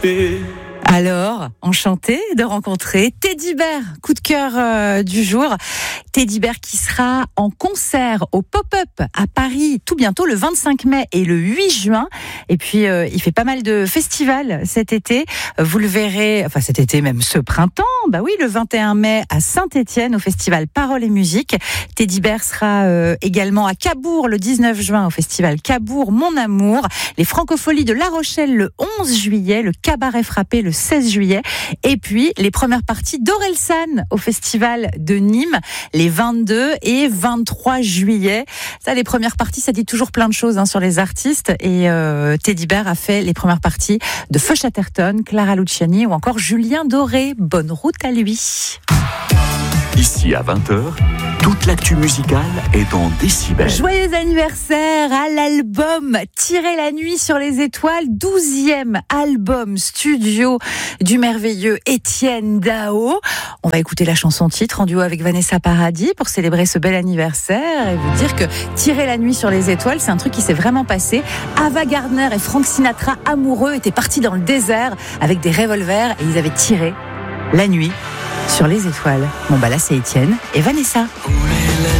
Alors, enchanté de rencontrer Teddy Bear, coup de cœur du jour. Teddy Bear qui sera en concert au Pop-Up à Paris tout bientôt, le 25 mai et le 8 juin. Et puis, il fait pas mal de festivals cet été. Vous le verrez, enfin cet été, même ce printemps. Bah oui, le 21 mai à Saint-Étienne au festival Paroles et Musique. Teddy Bear sera également à Cabourg le 19 juin au festival Cabourg Mon Amour. Les Francopholies de La Rochelle le 11 juillet, le Cabaret Frappé le 16 juillet. Et puis, les premières parties d'Orelsan au festival de Nîmes les 22 et 23 juillet. Ça, les premières parties, ça dit toujours plein de choses sur les artistes. Et Teddy Bear a fait les premières parties de Feu Chatterton, Clara Luciani ou encore Julien Doré. Bonne route à lui. Ici à 20h, toute l'actu musicale est dans Décibel. Joyeux anniversaire à l'album Tirer la nuit sur les étoiles, 12e album studio du merveilleux Étienne Dao. On va écouter la chanson titre en duo avec Vanessa Paradis pour célébrer ce bel anniversaire et vous dire que Tirer la nuit sur les étoiles, c'est un truc qui s'est vraiment passé. Ava Gardner et Frank Sinatra, amoureux, étaient partis dans le désert avec des revolvers et ils avaient tiré la nuit sur les étoiles. Bon bah là c'est Étienne et Vanessa.